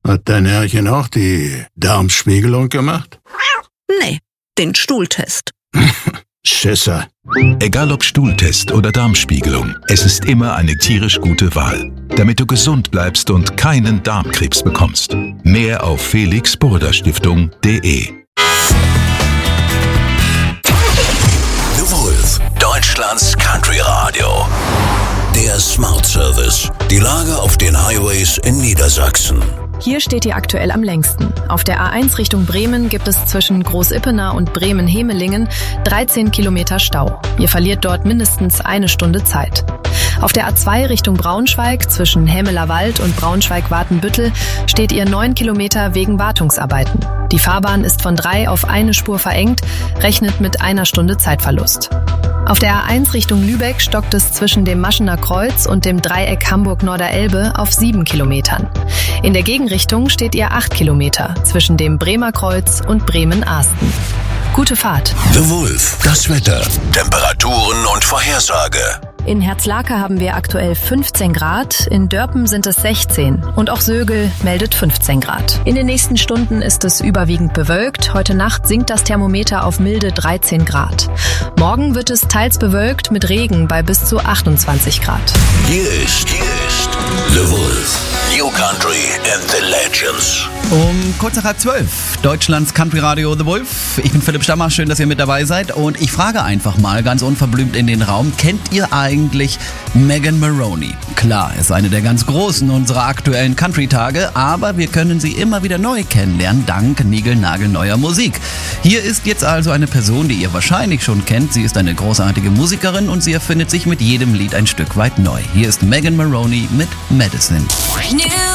Hat dein Herrchen auch die Darmspiegelung gemacht? Nee, den Stuhltest. Schisser. Egal ob Stuhltest oder Darmspiegelung, es ist immer eine tierisch gute Wahl, damit du gesund bleibst und keinen Darmkrebs bekommst. Mehr auf felixburda-stiftung.de. The Wolf, Deutschlands Country Radio. Der Smart Service. Die Lage auf den Highways in Niedersachsen. Hier steht ihr aktuell am längsten. Auf der A1 Richtung Bremen gibt es zwischen Groß-Ippenau und Bremen-Hemelingen 13 Kilometer Stau. Ihr verliert dort mindestens eine Stunde Zeit. Auf der A2 Richtung Braunschweig zwischen Hämeler Wald und Braunschweig-Watenbüttel steht ihr 9 Kilometer wegen Wartungsarbeiten. Die Fahrbahn ist von 3 auf eine Spur verengt, rechnet mit einer Stunde Zeitverlust. Auf der A1 Richtung Lübeck stockt es zwischen dem Maschener Kreuz und dem Dreieck Hamburg-Norderelbe auf 7 Kilometern. In der Gegenrichtung steht ihr 8 Kilometer zwischen dem Bremer Kreuz und Bremen-Ahsten. Gute Fahrt. The Wolf, das Wetter, Temperaturen und Vorhersage. In Herzlake haben wir aktuell 15 Grad, in Dörpen sind es 16 und auch Sögel meldet 15 Grad. In den nächsten Stunden ist es überwiegend bewölkt. Heute Nacht sinkt das Thermometer auf milde 13 Grad. Morgen wird es teils bewölkt mit Regen bei bis zu 28 Grad. Hier ist The Wolf, New Country and the Legends. Um kurz nach 11:30, Deutschlands Country Radio The Wolf. Ich bin Philipp Stammer, schön, dass ihr mit dabei seid. Und ich frage einfach mal ganz unverblümt in den Raum, kennt ihr eigentlich Megan Maroney? Klar, ist eine der ganz großen unserer aktuellen Country-Tage, aber wir können sie immer wieder neu kennenlernen, dank niegelnagelneuer Musik. Hier ist jetzt also eine Person, die ihr wahrscheinlich schon kennt. Sie ist eine großartige Musikerin und sie erfindet sich mit jedem Lied ein Stück weit neu. Hier ist Megan Maroney mit Medicine. New